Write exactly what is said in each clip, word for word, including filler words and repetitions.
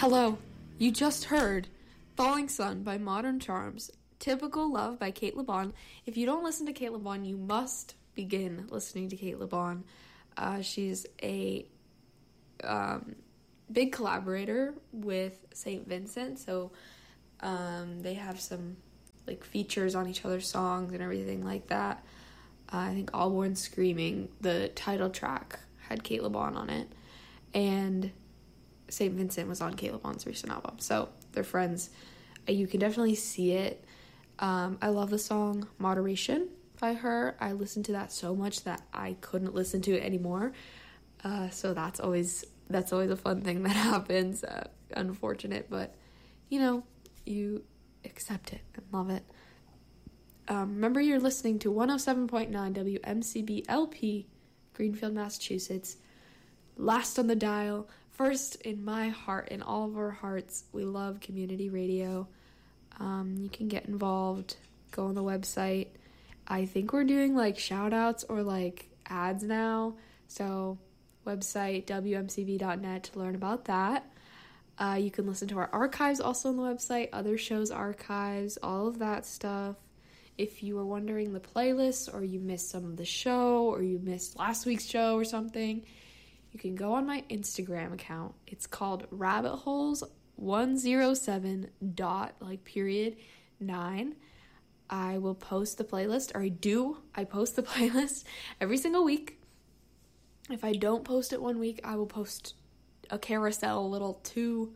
Hello, you just heard Falling Sun by Modern Charms, Typical Love by Kate LeBon. If you don't listen to Kate LeBon, you must begin listening to Kate LeBon. Uh, she's a um, big collaborator with Saint Vincent, so um, they have some like features on each other's songs and everything like that. Uh, I think All Born Screaming, the title track, had Kate LeBon on it, and Saint Vincent was on Kate LeBon's recent album, so they're friends. You can definitely see it. Um, I love the song Moderation by her. I listened to that so much that I couldn't listen to it anymore. Uh, so that's always that's always a fun thing that happens. Uh, unfortunate, but you know, you accept it and love it. Um, remember, you're listening to one oh seven point nine W M C B L P, Greenfield, Massachusetts. Last on the dial, first in my heart, in all of our hearts. We love community radio. Um, you can get involved, go on the website. I think we're doing like shout outs or like ads now. So website w m c b dot net to learn about that. Uh, you can listen to our archives also on the website, other shows archives, all of that stuff. If you were wondering the playlist, or you missed some of the show, or you missed last week's show or something, you can go on my Instagram account. It's called rabbit holes one oh seven dot like period nine. I will post the playlist, or I do. I post the playlist every single week. If I don't post it one week, I will post a carousel, a little two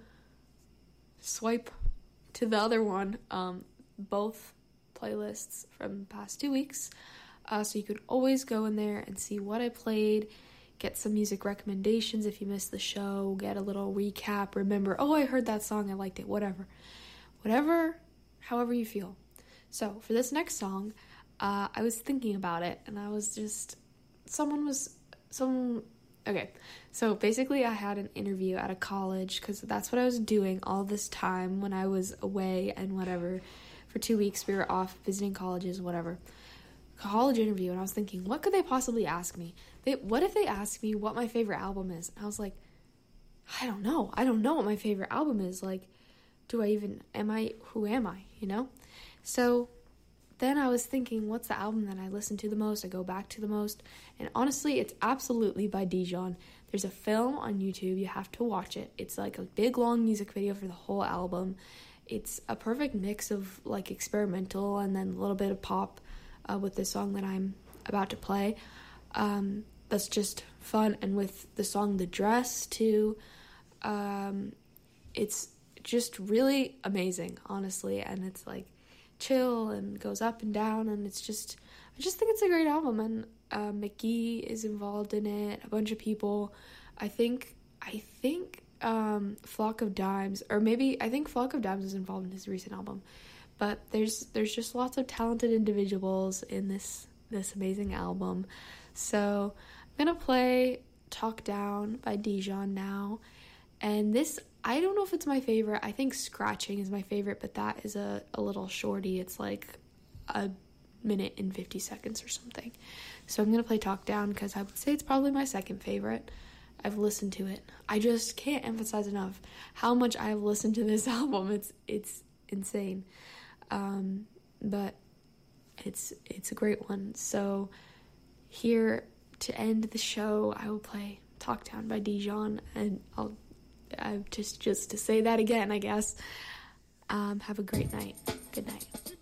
swipe to the other one. Um, both playlists from the past two weeks. Uh, so you can always go in there and see what I played. Get some music recommendations if you missed the show. Get a little recap. Remember, oh, I heard that song. I liked it. Whatever. Whatever, however you feel. So for this next song, uh, I was thinking about it, and I was just, someone was, someone, okay. So basically I had an interview at a college, because that's what I was doing all this time when I was away and whatever. For two weeks, we were off visiting colleges, whatever. College interview, and I was thinking, what could they possibly ask me? They, what if they asked me what my favorite album is? And I was like, I don't know. I don't know what my favorite album is. Like, do I even, am I, who am I, you know? So then I was thinking, what's the album that I listen to the most, I go back to the most? And honestly, it's absolutely by Dijon. There's a film on YouTube. You have to watch it. It's like a big, long music video for the whole album. It's a perfect mix of, like, experimental and then a little bit of pop uh, with the song that I'm about to play. Um, that's just fun. And with the song The Dress, too, um, it's just really amazing, honestly. And it's, like, chill and goes up and down, and it's just, I just think it's a great album. And uh, McGee is involved in it, a bunch of people. I think, I think um, Flock of Dimes, or maybe, I think Flock of Dimes is involved in his recent album. But there's there's just lots of talented individuals in this this amazing album. So I'm gonna play Talk Down by Dijon now. And this, I don't know if it's my favorite. I think Scratching is my favorite, but that is a, a little shorty. It's like a minute and fifty seconds or something. So I'm gonna play Talk Down because I would say it's probably my second favorite. I've listened to it. I just can't emphasize enough how much I've listened to this album. It's it's insane. Um, but it's it's a great one. So here to end the show, I will play Talk Down by Dijon, and I'll I just just to say that again, I guess. Um, have a great night. Good night.